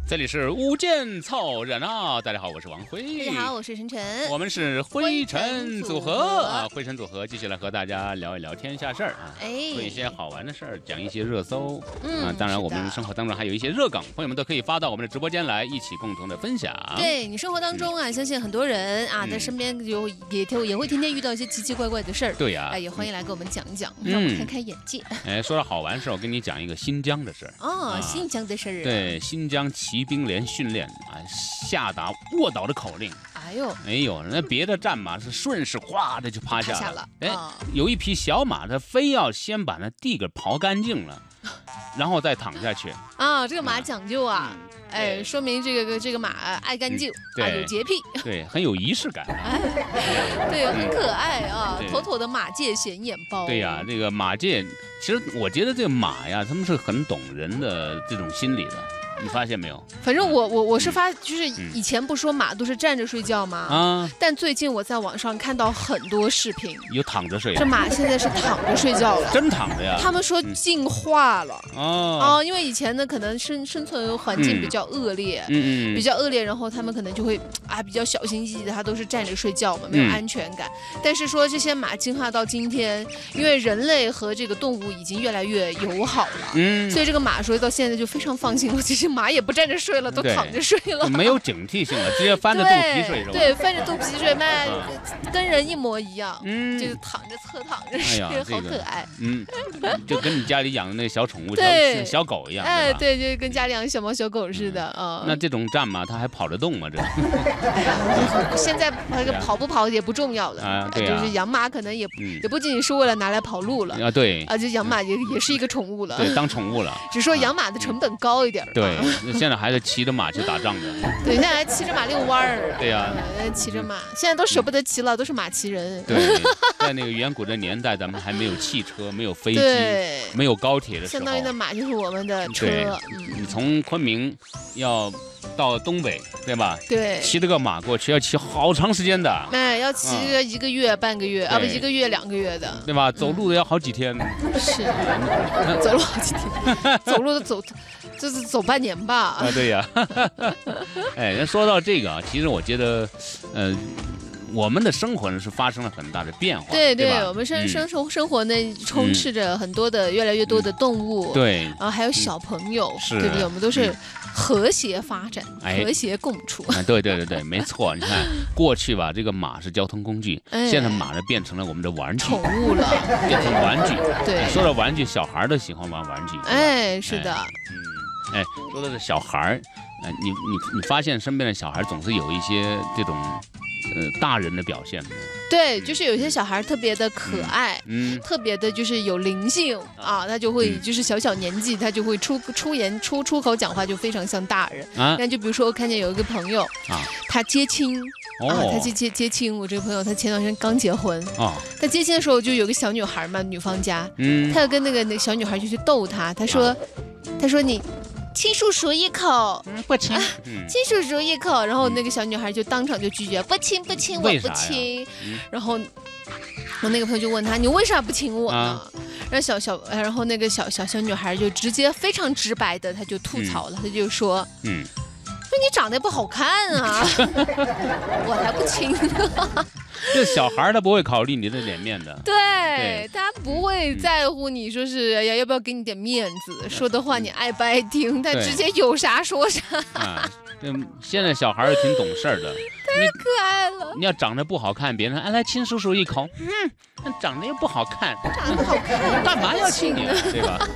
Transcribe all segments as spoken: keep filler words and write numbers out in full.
这里是无间凑热闹，大家好，我是王辉。 大家好，我是晨晨。 我们是灰尘组合啊，灰尘组合继续来和大家聊一聊天下事儿啊，哎，说一些好玩的事儿，讲一些热搜。嗯，啊，当然我们生活当中还有一些热梗，朋友们都可以发到我们的直播间来，一起共同的分享。 对你生活当中啊，嗯、相信很多人啊，在身边有也也会天天遇到一些奇奇怪怪的事儿。 对呀、 啊，哎，也欢迎来给我们讲一讲，让我们开开眼界。 哎，说到好玩事儿，我跟你讲一个新疆的事儿。 哦，啊、新疆的事儿、啊。 对，新疆骑兵连训练啊，下达卧倒的口令。 哎呦， 哎呦，那别的战马是顺势哗的就趴下了。 下了哎， 哦、 有一匹小马，它非要先把那地给刨干净了，然后再躺下去。 啊，这个马讲究啊。嗯哎，说明这个这个马爱干净、嗯、啊，有洁癖， 对，很有仪式感， 哎、对，很可爱啊，妥妥的马界显眼包。 对呀、啊，这个马界，其实我觉得这个马呀，他们是很懂人的这种心理的。你发现没有？ 反正我我我是发，就是以前不说马都是站着睡觉吗？啊！但最近我在网上看到很多视频， 有躺着睡。 这马现在是躺着睡觉了， 真躺着呀？ 他们说进化了、 嗯、哦哦，因为以前呢可能生生存环境比较恶劣，嗯嗯，比较恶劣，然后他们可能就会啊比较小心翼翼的，他都是站着睡觉嘛，没有安全感。嗯、但是说这些马进化到今天，因为人类和这个动物已经越来越友好了，嗯，所以这个马说到现在就非常放心了，其实。马也不站着睡了，都躺着睡了， 没有警惕性了，直接翻着肚皮睡是吧？ 对，翻着肚皮睡，那、嗯、跟人一模一样，嗯，就是躺着侧躺着睡，哎、好可爱， 嗯，就跟你家里养的那小宠物小小狗一样， 哎，对，就跟家里养小猫小狗似的，嗯。 那这种战马它还跑得动吗？这？ 哎呀，现在那个跑不跑也不重要了， 啊，对就是养马可能也也不仅仅是为了拿来跑路了啊，对， 啊，就养马也也是一个宠物了， 对，当宠物了， 只说养马的成本高一点， 对。现在还是骑着马去打仗的， 对，现在还骑着马遛弯儿， 对呀、 啊，骑着马，现在都舍不得骑了，都是马骑人。 对，在那个远古的年代，咱们还没有汽车，没有飞机，没有高铁的时候， 相当于那马就是我们的车。 嗯、你从昆明要到东北，对吧？ 对， 骑这个马过去要骑好长时间的， 哎，要骑个一个月、嗯、半个月，啊不，一个月、两个月的， 对吧？走路的要好几天， 嗯、是，走路好几天，走路都走。就是走半年吧。 啊，对呀。哎，那说到这个啊，其实我觉得，呃，我们的生活呢是发生了很大的变化。 对对, 对，我们生生生生活呢充斥着很多的越来越多的动物， 嗯、对， 然后还有小朋友， 是， 对不对？我们都是和谐发展， 哎、 和谐共处。 啊，对对对对，没错。你看，过去吧，这个马是交通工具，哎、现在马呢变成了我们的玩具， 宠物了， 变成玩具。 对， 哎、说到玩具，小孩都喜欢玩玩具。 哎，是的， 哎、嗯。哎，说的是小孩儿，呃，你你你发现身边的小孩总是有一些这种，呃，大人的表现吗？ 对，就是有些小孩特别的可爱， 嗯， 特别的就是有灵性啊，他就会、嗯、就是小小年纪他就会出出言出出口讲话就非常像大人啊。那就比如说我看见有一个朋友啊，他接亲。哦、啊，他去接接亲，我这个朋友他前段时间刚结婚啊，他接亲的时候就有个小女孩嘛，女方家，嗯，他要跟那个那个小女孩就去逗她，他说，啊、他说你亲叔叔一口， 嗯、不亲，啊嗯、亲叔叔一口，然后那个小女孩就当场就拒绝，不亲不亲，我不亲，嗯、然后我那个朋友就问他，你为啥不亲我呢？啊、然后小小，然后那个小小小女孩就直接非常直白的，他就吐槽了，嗯、他就说，嗯。说你长得不好看啊，我才不亲呢。 这小孩他不会考虑你的脸面的， 对, 对他不会在乎你说是哎呀要不要给你点面子，说的话你爱不爱听，他直接有啥说啥。 啊，现在小孩挺懂事的， 太可爱了。 你要长得不好看，别人哎来亲叔叔一口，嗯，长得又不好看， 长得不好看， 干嘛要亲你，对吧？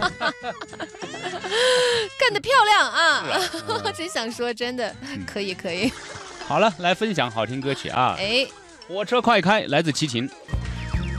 干得漂亮啊！我真想说，真的可以可以。 好了，来分享好听歌曲啊！哎，火车快开，来自齐秦。